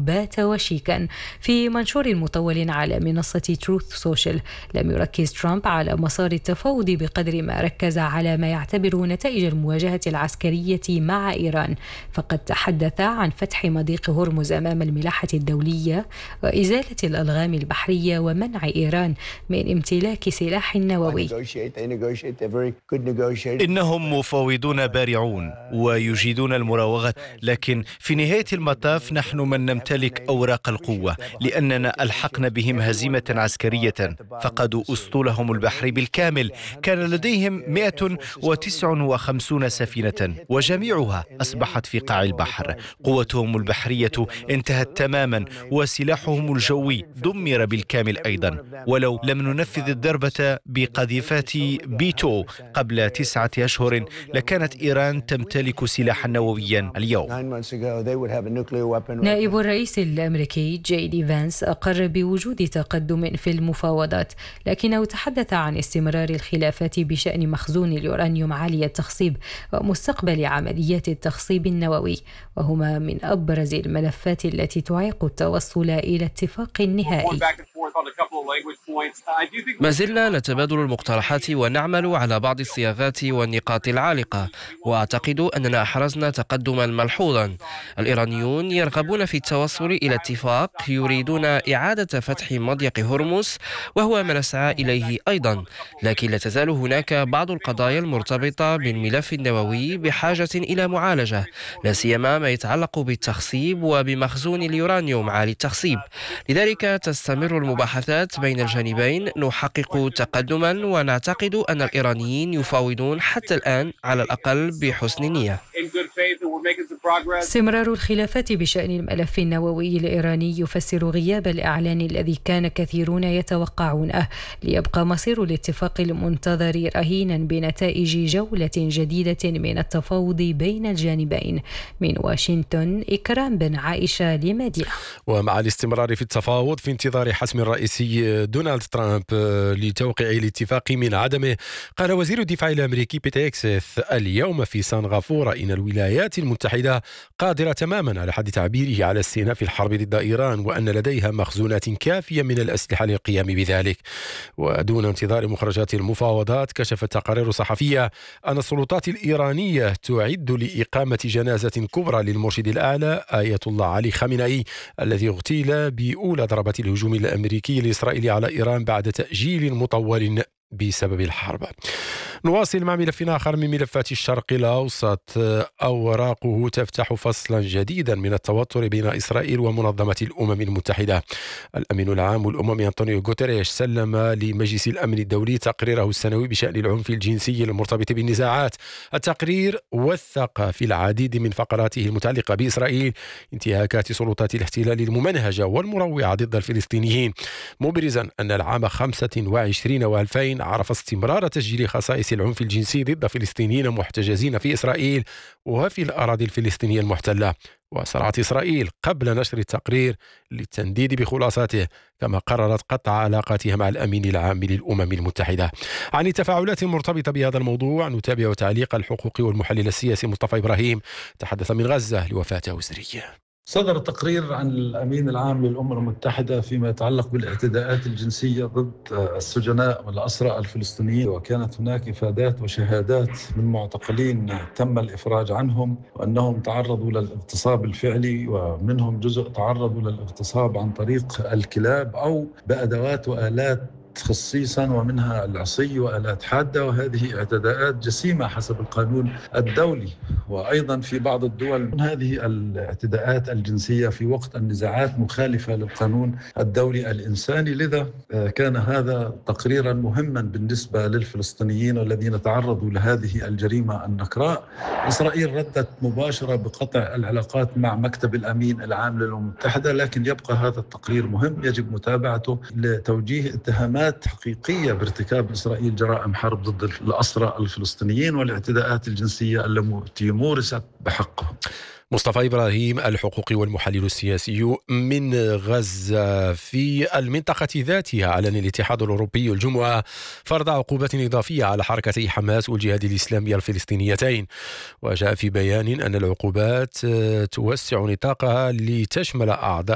بات وشيكا. في منشور مطول على منصة تروث سوشيال، لم يركز ترامب على مسار التفاوض بقدر ما ركز على ما يعتبر نتائج المواجهة العسكرية مع إيران، فقد تحدث عن فتح مضيق هرمز أمام الملاحة الدولية وإزالة الألغام البحرية ومنع إيران من امتلاك سلاح نووي. إنهم مفاوضون بارعون ويجيدون المراوغة، لكن في نهاية المطاف نحن من نمتلك أوراق القوة، لأننا ألحقنا بهم هزيمة عسكرية، فقدوا أسطولهم البحري بالكامل. كان لديهم 159 سفينة وجميعها أصبحت في قاع البحر. قوتهم البحرية انتهت تماما وسلاحهم الجوي دمر بالكامل أيضا. ولو لم ننفذ الضربة بقذيفات بيتو قبل 9 أشهر لكانت إيران تمتلك سلاحا نوويا اليوم. نائب الرئيس الأمريكي جي دي فانس أقر بوجود تقدم في المفاوضات، لكنه تحدث عن استمرار الخلافات بشأن مخزون اليورانيوم عالي التخصيب ومستقبل عمليات التخصيب النووي، وهما من أبرز الملفات التي تعيق التوصل إلى اتفاق نهائي. ما زلنا نتبادل المقترحات ونعمل على بعض الصياغات والنقاط العالقة، وأعتقد أننا أحرزنا تقدما ملحوظا. الإيرانيون يرغبون في التوصل إلى اتفاق، يريدون إعادة فتح مضيق هرمز وهو ما نسعى إليه أيضا، لكن لا تزال هناك بعض القضايا المرتبطة بالملف النووي بحاجة إلى معالجة، لا سيما ما يتعلق بالتخصيب وبمخزون اليورانيوم عالي التخصيب. لذلك تستمر المباحثات بين الجانبين، نحقق تقدما ونعتقد أن الإيرانيين يفاوضون حتى الآن على الأقل بحسن نية. استمرار الخلافات بشأن الملف النووي الإيراني يفسر غياب الإعلان الذي كان كثيرون يتوقعونه، ليبقى مصير الاتفاق المنتظر رهينا بنتائج جولة جديدة من التفاوض بين الجانبين. من واشنطن، إكرام بن عائشة لمدينة. ومع الاستمرار في التفاوض في انتظار حسم الرئيسي دونالد ترامب لتوقيع الاتفاق من عدمه، قال وزير الدفاع الأمريكي بيت هيكسيث اليوم في سنغافورة إن الولايات المتحدة قادرة تماما على حد تعبيره على استئناف الحرب ضد إيران، وأن لديها مخزونات كافية من الأسلحة للقيام بذلك. ودون انتظار مخرجات المفاوضات، كشفت تقارير صحفية أن السلطات الإيرانية تعد لإقامة جنازة كبرى للمرشد الأعلى آية الله علي خامنئي الذي اغتيل بأولى ضربات الهجوم الأمريكي الإسرائيلي على إيران بعد تأجيل مطول بسبب الحرب. نواصل مع ملف آخر من ملفات الشرق الأوسط، أوراقه تفتح فصلا جديدا من التوتر بين إسرائيل ومنظمة الأمم المتحدة. الأمين العام الأممي أنطونيو غوتيريش سلم لمجلس الأمن الدولي تقريره السنوي بشأن العنف الجنسي المرتبط بالنزاعات. التقرير وثق في العديد من فقراته المتعلقة بإسرائيل انتهاكات سلطات الاحتلال الممنهجة والمروعة ضد الفلسطينيين، مبرزا أن العام 25 و2000 عرف استمرار تسجيل خصائص العنف الجنسي ضد فلسطينيين محتجزين في إسرائيل وفي الأراضي الفلسطينية المحتلة. وسرعت إسرائيل قبل نشر التقرير للتنديد بخلاصاته، كما قررت قطع علاقاتها مع الأمين العام للأمم المتحدة. عن التفاعلات المرتبطة بهذا الموضوع نتابع تعليق الحقوقي والمحلل السياسي مصطفى إبراهيم، تحدث من غزة لوفاة أسرية. صدر تقرير عن الأمين العام للأمم المتحدة فيما يتعلق بالاعتداءات الجنسية ضد السجناء والأسرى الفلسطينيين، وكانت هناك إفادات وشهادات من معتقلين تم الإفراج عنهم وأنهم تعرضوا للاغتصاب الفعلي، ومنهم جزء تعرضوا للاغتصاب عن طريق الكلاب أو بأدوات وآلات خصيصا، ومنها العصي وآلات حادة، وهذه اعتداءات جسيمة حسب القانون الدولي. وأيضا في بعض الدول هذه الاعتداءات الجنسية في وقت النزاعات مخالفة للقانون الدولي الإنساني. لذا كان هذا تقريرا مهما بالنسبة للفلسطينيين الذين تعرضوا لهذه الجريمة النكراء. إسرائيل ردت مباشرة بقطع العلاقات مع مكتب الأمين العام للأمم المتحدة، لكن يبقى هذا التقرير مهم يجب متابعته لتوجيه اتهامات حقيقية بارتكاب إسرائيل جرائم حرب ضد الأسرى الفلسطينيين والاعتداءات الجنسية التي مورست بحقهم. مصطفى إبراهيم الحقوقي والمحلل السياسي من غزة. في المنطقة ذاتها أعلن الاتحاد الأوروبي الجمعة فرض عقوبة إضافية على حركتي حماس والجهاد الإسلامي الفلسطينيتين، وجاء في بيان أن العقوبات توسع نطاقها لتشمل أعضاء